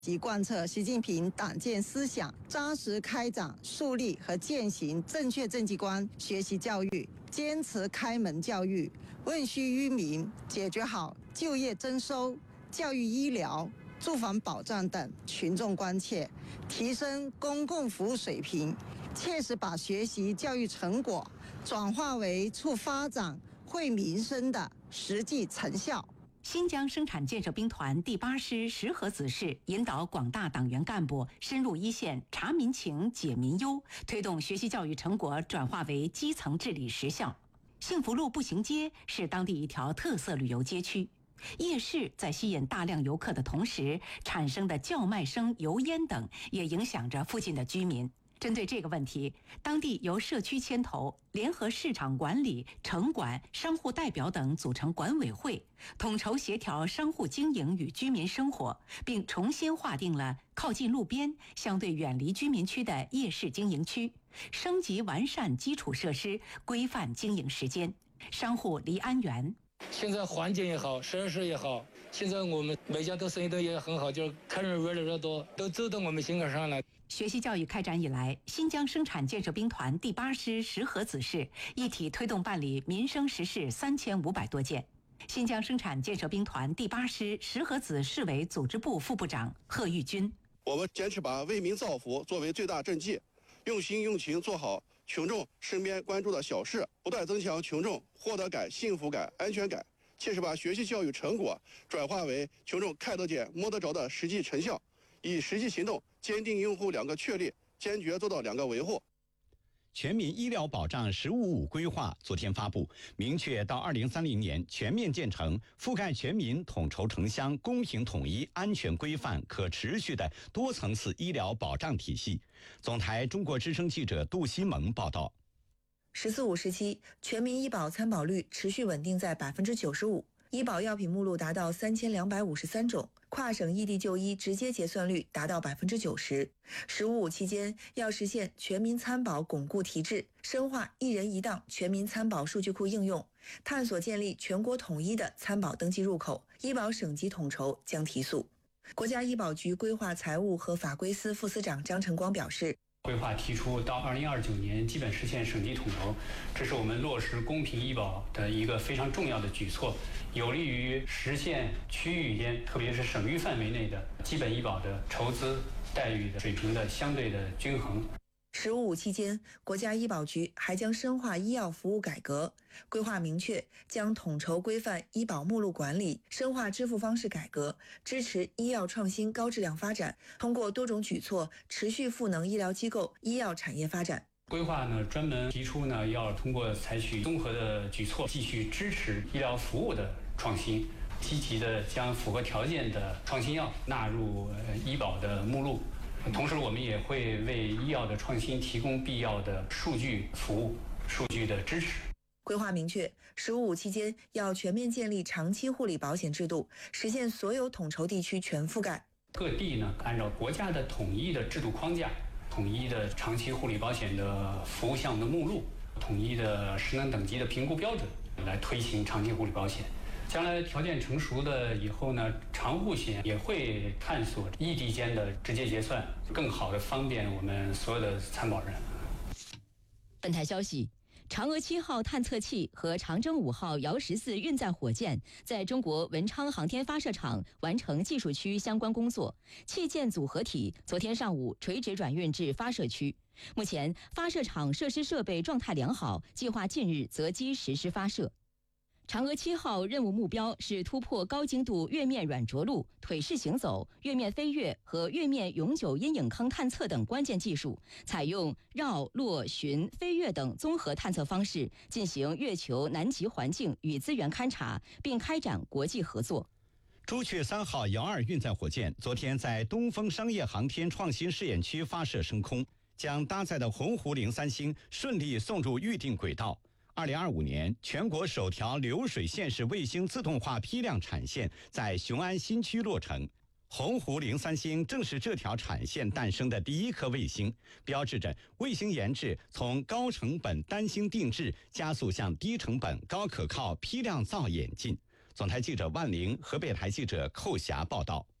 及贯彻习近平党建思想，扎实开展树立和践行正确政绩观学习教育，坚持开门教育，问需于民，解决好就业增收、教育医疗、住房保障等群众关切，提升公共服务水平，切实把学习教育成果转化为促发展、惠民生的实际成效。 新疆生产建设兵团第8师石河子市引导广大党员干部深入一线查民情、解民忧，推动学习教育成果转化为基层治理实效。幸福路步行街是当地一条特色旅游街区，夜市在吸引大量游客的同时，产生的叫卖声、油烟等也影响着附近的居民。针对这个问题，当地由社区牵头，联合市场管理、城管、商户代表等组成管委会，统筹协调商户经营与居民生活，并重新划定了靠近路边、相对远离居民区的夜市经营区，升级完善基础设施，规范经营时间。商户离安源。 现在环境也好，设施也好，现在我们每家都生意都也很好，就是客人越来越多，都走到我们心坎上了。 学习教育开展以来，新疆生产建设兵团第8师石河子市一体推动办理民生实事3500多件。新疆生产建设兵团第8师石河子市委组织部副部长贺玉军： 我们坚持把为民造福作为最大政绩，用心用情做好群众身边关注的小事，不断增强群众获得感、幸福感、安全感，切实把学习教育成果转化为群众看得见、摸得着的实际成效，以实际行动坚定用户2个确立，坚决做到2个维护。 全民医疗保障“15-5”规划昨天发布，明确到2030年全面建成覆盖全民、统筹城乡、公平统一、安全规范、可持续的多层次医疗保障体系。总台中国之声记者杜西蒙报道。 “14-5”时期，全民医保参保率持续稳定在95%，医保药品目录达到3253种，跨省异地就医直接结算率达到90%。“15-5”期间，要实现全民参保巩固提质，深化一人一档全民参保数据库应用，探索建立全国统一的参保登记入口，医保省级统筹将提速。国家医保局规划财务和法规司副司长张晨光表示， 规划提出到2029年基本实现省级统筹，这是我们落实公平医保的一个非常重要的举措，有利于实现区域间，特别是省域范围内的基本医保的筹资待遇的水平的相对的均衡。 “15-5”期间，国家医保局还将深化医药服务改革，规划明确将统筹规范医保目录管理，深化支付方式改革，支持医药创新高质量发展，通过多种举措持续赋能医疗机构、医药产业发展。 规划呢，专门提出呢，要通过采取综合的举措，继续支持医疗服务的创新，积极的将符合条件的创新药纳入医保的目录。同时，我们也会为医药的创新提供必要的数据服务、数据的支持。 规划明确，“15-5”期间要全面建立长期护理保险制度，实现所有统筹地区全覆盖。 各地呢，按照国家的统一的制度框架、统一的长期护理保险的服务项目的目录、统一的职能等级的评估标准，来推行长期护理保险。将来条件成熟的以后呢，长护险也会探索异地间的直接结算，更好的方便我们所有的参保人。 本台消息，嫦娥7号探测器和长征5号遥14运载火箭在中国文昌航天发射场完成技术区相关工作，器件组合体昨天上午垂直转运至发射区。目前发射场设施设备状态良好，计划近日择机实施发射。嫦娥7号任务目标是突破高精度月面软着陆、腿式行走、月面飞跃和月面永久阴影坑探测等关键技术，采用绕、落、巡、飞跃等综合探测方式进行月球南极环境与资源勘察，并开展国际合作。 朱雀3号遥2运载火箭昨天在东风商业航天创新试验区发射升空，将搭载的鸿鹄03星顺利送入预定轨道。2025年，全国首条流水线式卫星自动化批量产线在雄安新区落成。鸿鹄03星正是这条产线诞生的第一颗卫星，标志着卫星研制从高成本单星定制加速向低成本高可靠批量造演进。总台记者万玲，河北台记者寇霞报道。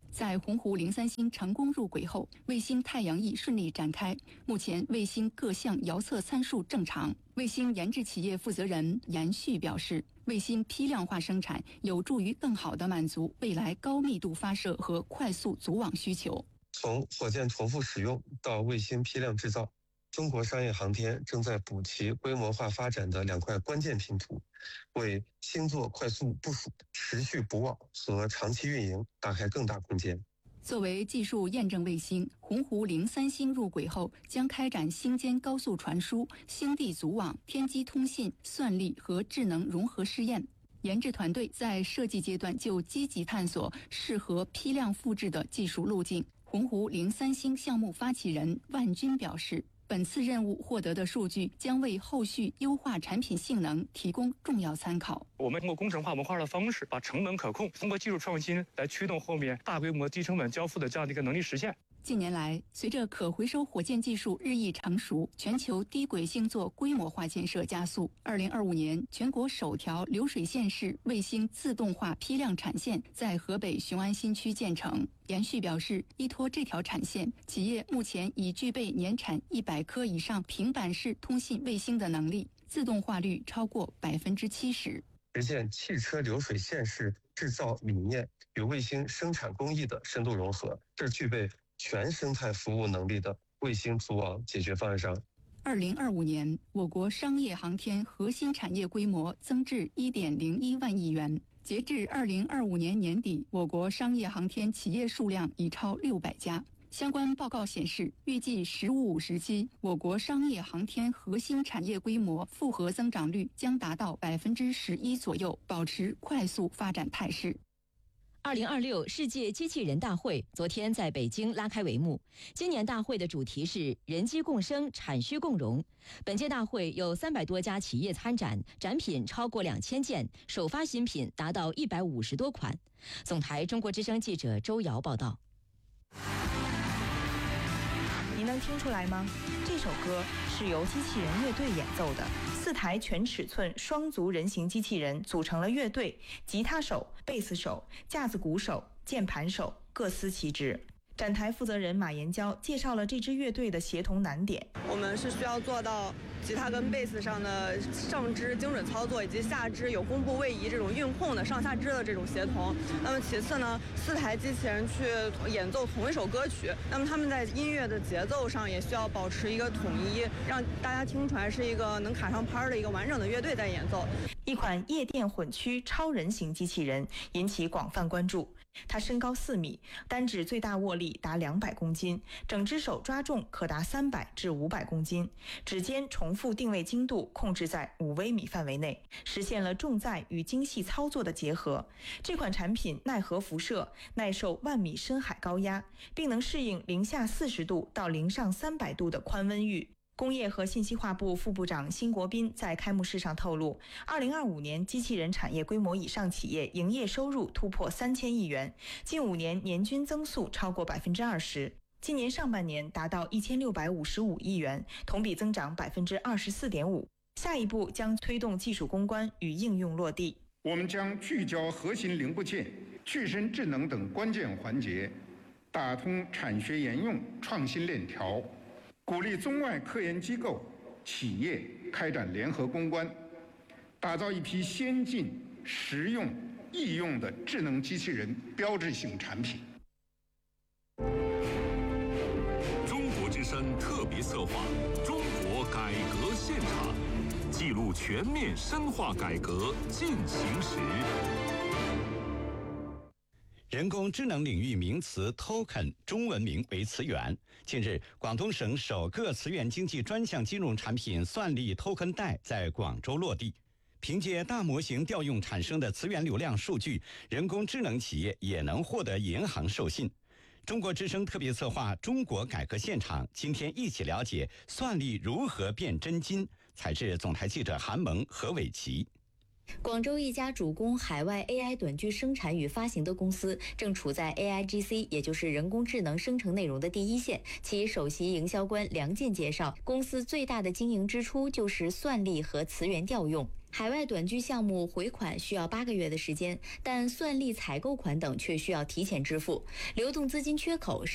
在鸿鹄03星成功入轨后，卫星太阳翼顺利展开。目前卫星各项遥测参数正常。卫星研制企业负责人严旭表示，卫星批量化生产有助于更好地满足未来高密度发射和快速组网需求。 从火箭重复使用到卫星批量制造，中国商业航天正在补齐规模化发展的2块关键拼图，为星座快速部署、持续补网和长期运营打开更大空间。 作为技术验证卫星，鸿鹄03星入轨后将开展星间高速传输、星地组网、天基通信、算力和智能融合试验。研制团队在设计阶段就积极探索适合批量复制的技术路径。鸿鹄03星项目发起人万军表示，本次任务获得的数据将为后续优化产品性能提供重要参考。 我们通过工程化、文化化的方式，把成本可控，通过技术创新来驱动后面大规模、低成本交付的这样的一个能力实现。 近年来，随着可回收火箭技术日益成熟，全球低轨星座规模化建设加速。2025年，全国首条流水线式卫星自动化批量产线在河北雄安新区建成。严旭表示，依托这条产线，企业目前已具备年产100颗以上平板式通信卫星的能力，自动化率超过70%。 实现汽车流水线式制造理念与卫星生产工艺的深度融合，是具备全生态服务能力的卫星组网解决方案商。 2025年，我国商业航天核心产业规模增至1.01万亿元。截至2025年年底，我国商业航天企业数量已超600家。相关报告显示，预计“十五五”时期，我国商业航天核心产业规模复合增长率将达到11%左右，保持快速发展态势。 2026世界机器人大会昨天在北京拉开帷幕。今年大会的主题是人机共生、产需共融。本届大会有300多家企业参展，展品超过2000件，首发新品达到150多款。总台中国之声记者周瑶报道。 你能听出来吗？这首歌是由机器人乐队演奏的。4台全尺寸双足人形机器人组成了乐队，吉他手、贝斯手、架子鼓手、键盘手各司其职。展台负责人马延娇介绍了这支乐队的协同难点。 我们是需要做到吉他跟贝斯上的上肢精准操作，以及下肢有弓步位移这种运控的上下肢的这种协同。那么其次呢，4台机器人去演奏同一首歌曲，那么他们在音乐的节奏上也需要保持一个统一，让大家听出来是一个能卡上拍的一个完整的乐队在演奏。 一款夜电混驱超人形机器人引起广泛关注。它身高4米，单指最大握力达200公斤，整只手抓重可达300至500公斤，指尖重复定位精度控制在5微米范围内，实现了重载与精细操作的结合。这款产品耐核辐射，耐受10000米深海高压，并能适应零下40度到零上300度的宽温域。工业和信息化部副部长辛国斌在开幕式上透露，2025年机器人产业规模以上企业营业收入突破3000亿元，近5年年均增速超过20%。今年上半年达到1655亿元，同比增长24.5%。下一步将推动技术攻关与应用落地。 我们将聚焦核心零部件、具身智能等关键环节，打通产学研用创新链条。鼓励中外科研机构、企业开展联合攻关，打造一批先进、实用、易用的智能机器人标志性产品。 中国之声特别策划《中国改革现场》，记录全面深化改革进行时。 人工智能领域名词 token 中文名为词源。近日，广东省首个词源经济专项金融产品算力 token 贷在广州落地。凭借大模型调用产生的词源流量数据，人工智能企业也能获得银行授信。中国之声特别策划《中国改革现场》，今天一起了解算力如何变真金。采制总台记者韩萌、何伟奇。 广州一家主攻海外 AI 短剧生产与发行的公司，正处在 AIGC， 也就是人工智能生成内容的第一线。其首席营销官梁健介绍，公司最大的经营支出就是算力和词源调用。 海外短剧项目回款需要8个月的时间，但算力采购款等却需要提前支付。流动资金缺口